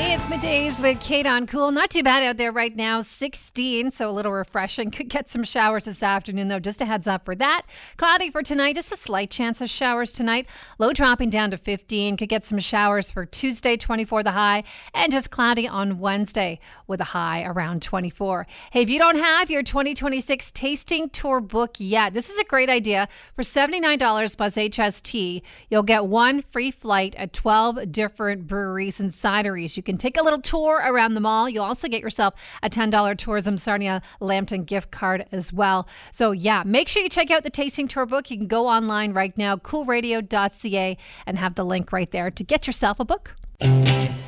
Hey, it's Middays with Kate on Cool. Not too bad out there right now, 16, so a little refreshing. Could get some showers this afternoon, though, just a heads up for that. Cloudy for tonight, just a slight chance of showers tonight. Low dropping down to 15. Could get some showers for Tuesday, 24 the high, and just cloudy on Wednesday with a high around 24. Hey, if you don't have your 2026 tasting tour book yet, this is a great idea. For $79 plus HST, you'll get one free flight at 12 different breweries and cideries. You can take a little tour around the mall. You'll also get yourself a $10 Tourism Sarnia Lambton gift card as well. So yeah, make sure you check out the tasting tour book. You can go online right now, coolradio.ca, and have the link right there to get yourself a book.